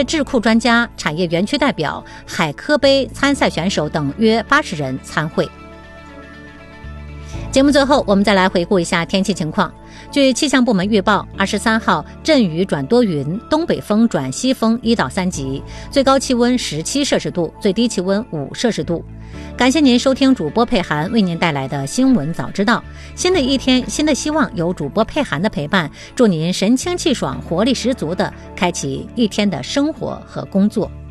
业智库专家、产业园区代表、海科杯参赛选手等约80人参会。节目最后，我们再来回顾一下天气情况。据气象部门预报，23号阵雨转多云，东北风转西风1到3级，最高气温17摄氏度，最低气温5摄氏度。感谢您收听主播佩涵为您带来的新闻早知道。新的一天，新的希望，有主播佩涵的陪伴，祝您神清气爽、活力十足的开启一天的生活和工作。